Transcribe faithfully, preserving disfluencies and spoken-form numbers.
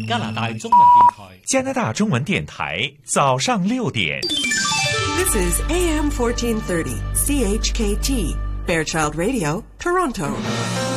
加拿大中文電台， 加拿大中文電台早上六點。 This is A M fourteen thirty C H K T Fairchild Radio, Toronto.